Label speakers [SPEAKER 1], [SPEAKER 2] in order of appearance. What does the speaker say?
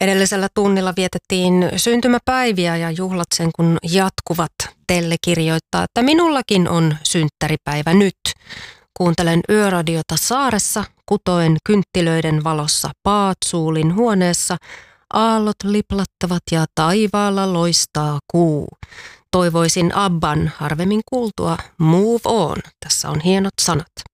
[SPEAKER 1] Edellisellä tunnilla vietettiin syntymäpäiviä ja juhlat sen kun jatkuvat. Telle kirjoittaa, että minullakin on synttäripäivä nyt. Kuuntelen yöradiota saaressa, kutoen kynttilöiden valossa Paatsuulin huoneessa. Aallot liplattavat ja taivaalla loistaa kuu. Toivoisin Abban harvemmin kuultua Move On. Tässä on hienot sanat.